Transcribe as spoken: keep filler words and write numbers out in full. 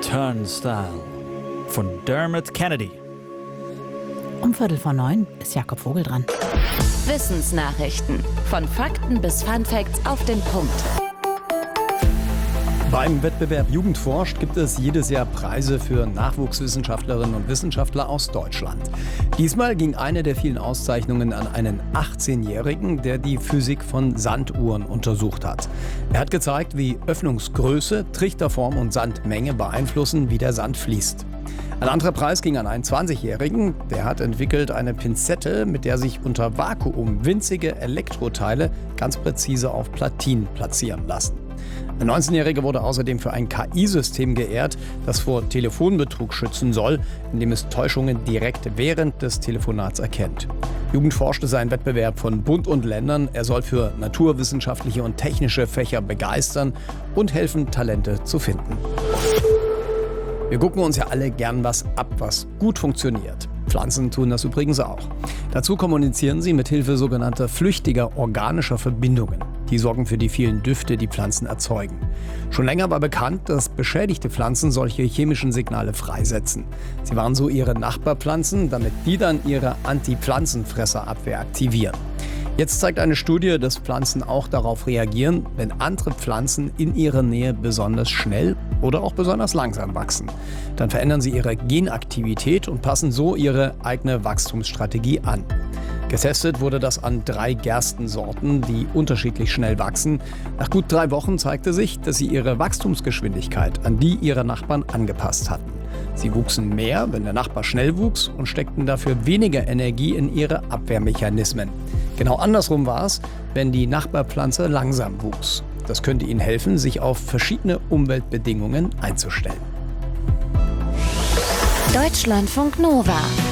Turnstile von Dermot Kennedy. Um Viertel vor neun ist Jakob Vogel dran. Wissensnachrichten. Von Fakten bis Funfacts auf den Punkt. Beim Wettbewerb Jugend forscht gibt es jedes Jahr Preise für Nachwuchswissenschaftlerinnen und Wissenschaftler aus Deutschland. Diesmal ging eine der vielen Auszeichnungen an einen achtzehnjährigen, der die Physik von Sanduhren untersucht hat. Er hat gezeigt, wie Öffnungsgröße, Trichterform und Sandmenge beeinflussen, wie der Sand fließt. Ein anderer Preis ging an einen zwanzigjährigen, der hat entwickelt eine Pinzette, mit der sich unter Vakuum winzige Elektroteile ganz präzise auf Platinen platzieren lassen. Ein neunzehnjähriger wurde außerdem für ein K I-System geehrt, das vor Telefonbetrug schützen soll, indem es Täuschungen direkt während des Telefonats erkennt. Jugend forscht ist ein Wettbewerb von Bund und Ländern. Er soll für naturwissenschaftliche und technische Fächer begeistern und helfen, Talente zu finden. Wir gucken uns ja alle gern was ab, was gut funktioniert. Pflanzen tun das übrigens auch. Dazu kommunizieren sie mit Hilfe sogenannter flüchtiger organischer Verbindungen. Die sorgen für die vielen Düfte, die Pflanzen erzeugen. Schon länger war bekannt, dass beschädigte Pflanzen solche chemischen Signale freisetzen. Sie waren so ihre Nachbarpflanzen, damit die dann ihre Anti-Pflanzenfresserabwehr aktivieren. Jetzt zeigt eine Studie, dass Pflanzen auch darauf reagieren, wenn andere Pflanzen in ihrer Nähe besonders schnell oder auch besonders langsam wachsen. Dann verändern sie ihre Genaktivität und passen so ihre eigene Wachstumsstrategie an. Getestet wurde das an drei Gerstensorten, die unterschiedlich schnell wachsen. Nach gut drei Wochen zeigte sich, dass sie ihre Wachstumsgeschwindigkeit an die ihrer Nachbarn angepasst hatten. Sie wuchsen mehr, wenn der Nachbar schnell wuchs, und steckten dafür weniger Energie in ihre Abwehrmechanismen. Genau andersrum war es, wenn die Nachbarpflanze langsam wuchs. Das könnte ihnen helfen, sich auf verschiedene Umweltbedingungen einzustellen. Deutschlandfunk Nova.